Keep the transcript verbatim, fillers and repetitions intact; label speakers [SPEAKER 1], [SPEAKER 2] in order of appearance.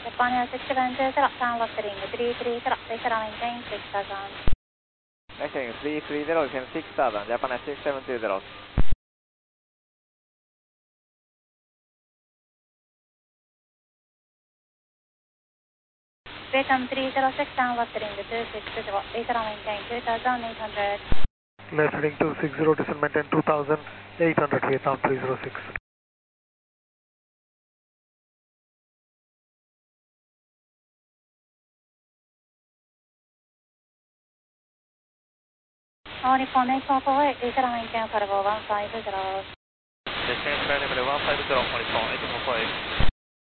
[SPEAKER 1] Japan six seven two zero, down left ring three three zero, base runway maintain six thousand.
[SPEAKER 2] Next ring three three zero, descend six thousand, Japan six seven two zero.
[SPEAKER 1] Vietnam three zero six, down left ring two six zero, base runway maintain two thousand eight hundred.
[SPEAKER 3] Left heading two six zero, descend maintain two thousand eight hundred, Vietnam three zero six.
[SPEAKER 1] All Nippon eight four four eight, base runway maintain for one five zero.
[SPEAKER 4] Descend flight level one five zero, All Nippon eight four four eight.